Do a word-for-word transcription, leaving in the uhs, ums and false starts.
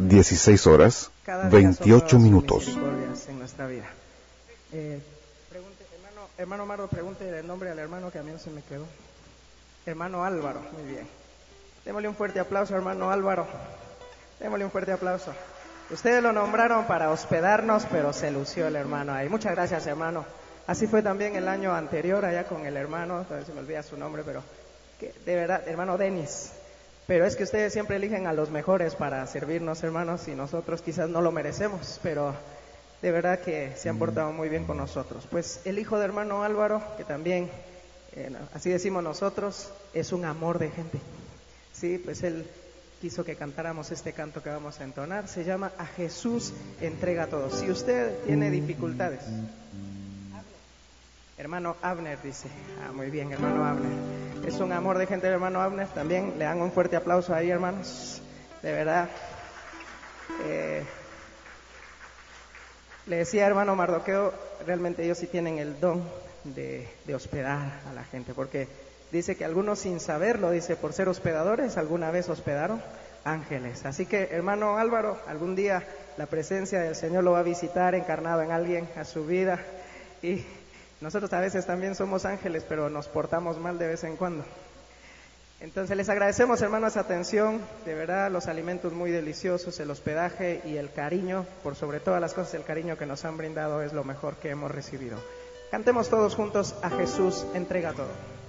dieciséis horas, veintiocho minutos. En nuestra vida. Eh, pregunte, hermano, hermano Mardo, pregunte el nombre al hermano que a mí no se me quedó. Hermano Álvaro, muy bien. Démosle un fuerte aplauso, hermano Álvaro. Démosle un fuerte aplauso. Ustedes lo nombraron para hospedarnos, pero se lució el hermano ahí. Muchas gracias, hermano. Así fue también el año anterior allá con el hermano, todavía se me olvida su nombre, pero que, de verdad, hermano Denis. Pero es que ustedes siempre eligen a los mejores para servirnos, hermanos, y nosotros quizás no lo merecemos, pero de verdad que se han portado muy bien con nosotros. Pues el hijo de hermano Álvaro, que también, eh, así decimos nosotros, es un amor de gente. Sí, pues él quiso que cantáramos este canto que vamos a entonar, se llama A Jesús entrega todo. Si usted tiene dificultades, hermano Abner dice, ah, muy bien, hermano Abner, es un amor de gente el hermano Abner, también le dan un fuerte aplauso ahí, hermanos, de verdad. Eh, le decía, hermano Mardoqueo, realmente ellos sí tienen el don de, de hospedar a la gente, porque dice que algunos sin saberlo, dice, por ser hospedadores, alguna vez hospedaron ángeles. Así que, hermano Álvaro, algún día la presencia del Señor lo va a visitar encarnado en alguien a su vida, y nosotros a veces también somos ángeles, pero nos portamos mal de vez en cuando. Entonces les agradecemos, hermanos, esa atención, de verdad, los alimentos muy deliciosos, el hospedaje y el cariño, por sobre todas las cosas, el cariño que nos han brindado es lo mejor que hemos recibido. Cantemos todos juntos, A Jesús entrega todo.